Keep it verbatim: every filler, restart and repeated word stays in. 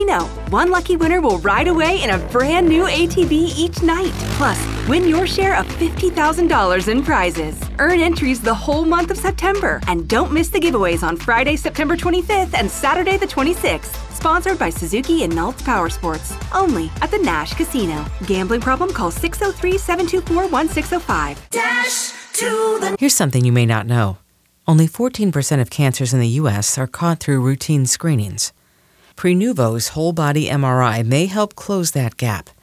No, one lucky winner will ride away in a brand new A T V each night. Plus, win your share of fifty thousand dollars in prizes. Earn entries the whole month of September. And don't miss the giveaways on Friday, September twenty-fifth and Saturday the twenty-sixth. Sponsored by Suzuki and Naltz Power Sports. Only at the Nash Casino. Gambling problem? Call six oh three, seven two four, one six oh five. Dash to the... Here's something you may not know. Only fourteen percent of cancers in the U S are caught through routine screenings. Prenuvo's whole-body M R I may help close that gap.